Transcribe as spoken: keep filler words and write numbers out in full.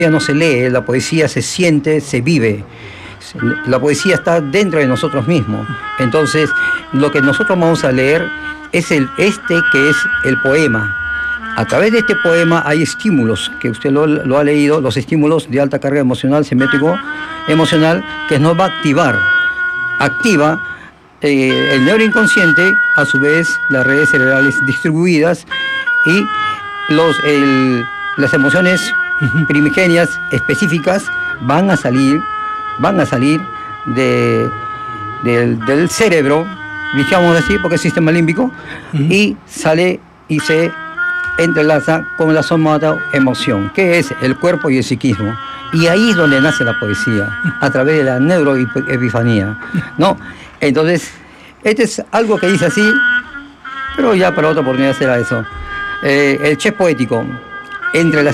no se lee, la poesía se siente, se vive. La poesía está dentro de nosotros mismos. Entonces, lo que nosotros vamos a leer es el, este que es el poema. A través de este poema hay estímulos, que usted lo, lo ha leído, los estímulos de alta carga emocional, semiótico, emocional, que nos va a activar. Activa eh, el neuroinconsciente, a su vez las redes cerebrales distribuidas y los, el, las emociones primigenias específicas van a salir, van a salir de, de, del cerebro, digamos así, porque es sistema límbico, uh-huh. y sale y se entrelaza con la somatoemoción, que es el cuerpo y el psiquismo. Y ahí es donde nace la poesía, a través de la neuroepifanía, ¿no? Entonces, este es algo que dice así, pero ya para otra oportunidad será eso. Eh, el chef poético, entre las